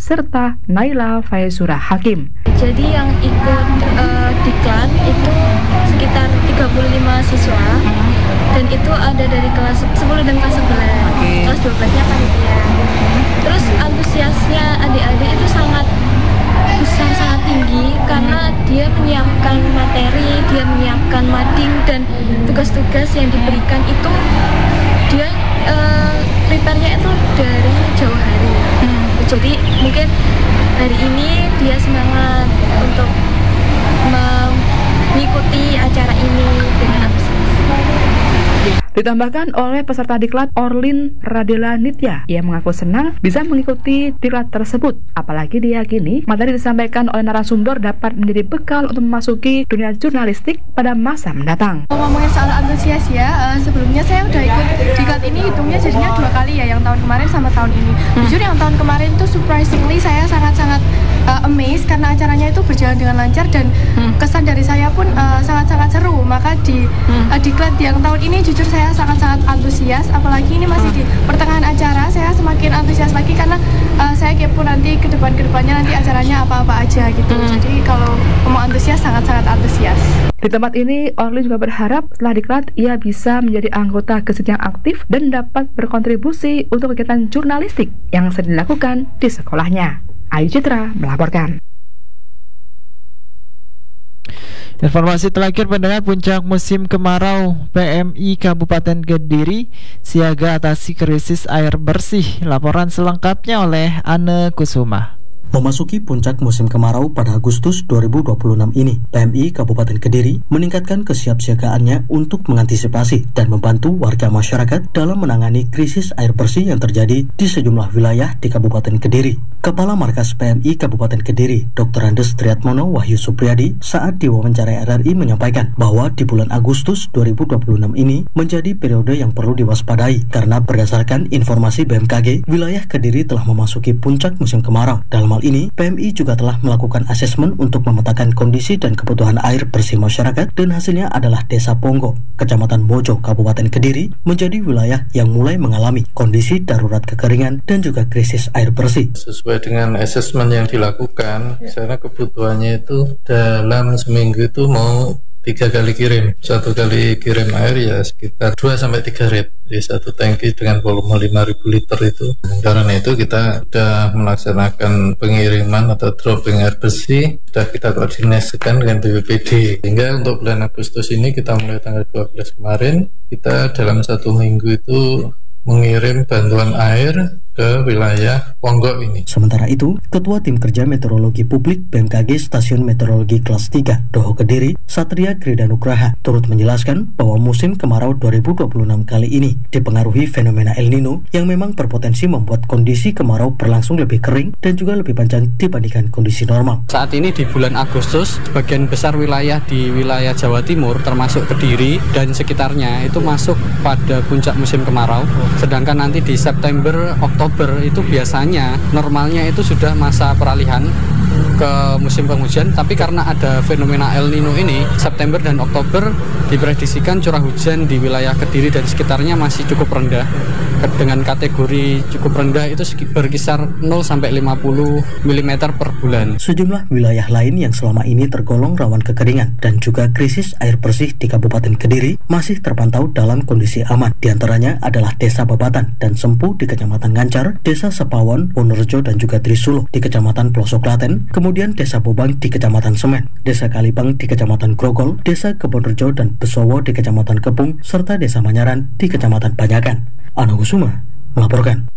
serta Naila Faizura Hakim. Jadi yang ikut diklat itu sekitar 35 siswa dan itu ada dari kelas 10 dan kelas 11. Kelas 12-nya panitia. Terus antusiasnya adik-adik itu sangat besar, sangat tinggi karena dia menyiapkan materi, dia menyiapkan mading dan tugas-tugas yang diberikan itu dia prepare-nya itu dari jauh hari. Jadi mungkin hari ini dia semangat untuk mengikuti acara ini dengan antusias. Ditambahkan oleh peserta diklat Orlin Radela Nitya, ia mengaku senang bisa mengikuti diklat tersebut. Apalagi diyakini materi disampaikan oleh narasumber dapat menjadi bekal untuk memasuki dunia jurnalistik pada masa mendatang. Ngomongin soal antusias ya, sebelumnya saya udah ikut diklat ini, hitungnya jadinya 2 kali ya, yang tahun kemarin sama tahun ini. Jujur yang tahun kemarin tuh surprisingly saya sangat-sangat amazed karena acaranya itu berjalan dengan lancar dan kesan dari saya pun sangat-sangat seru. Maka di diklat yang tahun ini jujur saya sangat-sangat antusias, apalagi ini masih di pertengahan acara, saya semakin antusias lagi karena saya kepo nanti ke depannya nanti acaranya apa-apa aja gitu. Jadi kalau mau antusias, sangat-sangat antusias. Di tempat ini, Orlin juga berharap setelah diklat ia bisa menjadi anggota Gesit yang aktif dan dapat berkontribusi untuk kegiatan jurnalistik yang sedang dilakukan di sekolahnya. Ayu Citra melaporkan. Informasi terakhir, pendengar, puncak musim kemarau, PMI Kabupaten Kediri siaga atasi krisis air bersih. Laporan selengkapnya oleh Anne Kusuma. Memasuki puncak musim kemarau pada Agustus 2026 ini, PMI Kabupaten Kediri meningkatkan kesiapsiagaannya untuk mengantisipasi dan membantu warga masyarakat dalam menangani krisis air bersih yang terjadi di sejumlah wilayah di Kabupaten Kediri. Kepala Markas PMI Kabupaten Kediri, Dr. Andes Triatmono Wahyu Supriyadi, saat diwawancara RRI menyampaikan bahwa di bulan Agustus 2026 ini menjadi periode yang perlu diwaspadai karena berdasarkan informasi BMKG, wilayah Kediri telah memasuki puncak musim kemarau. Dalam hal ini, PMI juga telah melakukan asesmen untuk memetakan kondisi dan kebutuhan air bersih masyarakat dan hasilnya adalah Desa Ponggo, Kecamatan Mojo, Kabupaten Kediri menjadi wilayah yang mulai mengalami kondisi darurat kekeringan dan juga krisis air bersih. Sesuai dengan asesmen yang dilakukan, karena kebutuhannya itu dalam seminggu itu mau 3 kali kirim. 1 kali kirim air ya sekitar 2-3 rit di satu tangki dengan volume 5.000 liter itu. Karena itu kita sudah melaksanakan pengiriman atau dropping air bersih, sudah kita koordinasikan dengan BPBD. Sehingga untuk bulan Agustus ini kita mulai tanggal 12 kemarin, kita dalam 1 minggu itu mengirim bantuan air ke wilayah Ponggo ini. Sementara itu, Ketua Tim Kerja Meteorologi Publik BMKG Stasiun Meteorologi Kelas 3 Doho Kediri, Satria Kridanugraha, turut menjelaskan bahwa musim kemarau 2026 kali ini dipengaruhi fenomena El Nino yang memang berpotensi membuat kondisi kemarau berlangsung lebih kering dan juga lebih panjang dibandingkan kondisi normal. Saat ini di bulan Agustus, sebagian besar wilayah di wilayah Jawa Timur termasuk Kediri dan sekitarnya itu masuk pada puncak musim kemarau. Sedangkan nanti di September, Oktober itu biasanya normalnya itu sudah masa peralihan ke musim penghujan, tapi karena ada fenomena El Nino ini, September dan Oktober diprediksikan curah hujan di wilayah Kediri dan sekitarnya masih cukup rendah. Dengan kategori cukup rendah itu berkisar 0-50 mm per bulan. Sejumlah wilayah lain yang selama ini tergolong rawan kekeringan dan juga krisis air bersih di Kabupaten Kediri masih terpantau dalam kondisi aman. Di antaranya adalah Desa Babatan dan Sempu di Kecamatan Ngancar, Desa Sepawon, Wonorejo dan juga Trisulo di Kecamatan Pelosok Klaten, kemudian Desa Bobang di Kecamatan Semen, Desa Kalipang di Kecamatan Grogol, Desa Kebonrejo dan Besowo di Kecamatan Kepung, serta Desa Manyaran di Kecamatan Banyakan. Ana Kusuma melaporkan.